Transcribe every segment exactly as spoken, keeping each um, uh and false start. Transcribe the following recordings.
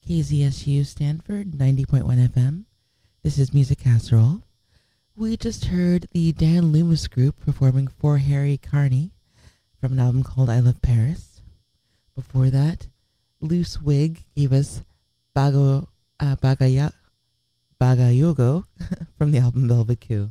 K Z S U Stanford ninety point one F M. This is Music Casserole. We just heard the Dan Loomis Group performing For Harry Carney from an album called I Love Paris. Before that, Loose Wig gave us Bago, uh, Bagaya, Bagayogo from the album Velvet Coup.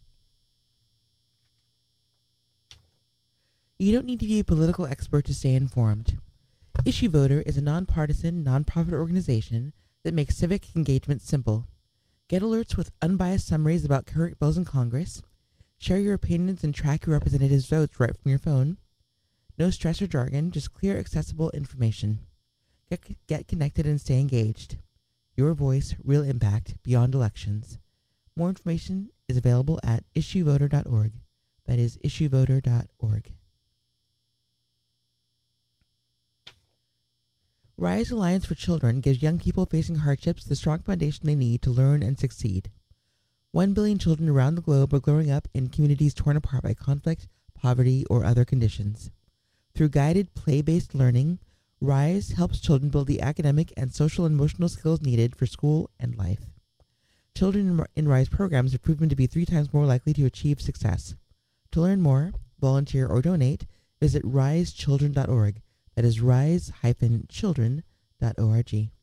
You don't need to be a political expert to stay informed. Issue Voter is a nonpartisan, nonprofit organization that makes civic engagement simple. Get alerts with unbiased summaries about current bills in Congress. Share your opinions and track your representatives' votes right from your phone. No stress or jargon, just clear, accessible information. Get, get connected and stay engaged. Your voice, real impact, beyond elections. More information is available at issue voter dot org. That is issue voter dot org. Rise Alliance for Children gives young people facing hardships the strong foundation they need to learn and succeed. One billion children around the globe are growing up in communities torn apart by conflict, poverty, or other conditions. Through guided, play-based learning, Rise helps children build the academic and social and emotional skills needed for school and life. Children in Rise programs are proven to be three times more likely to achieve success. To learn more, volunteer, or donate, visit rise children dot org. That is rise dash children dot org.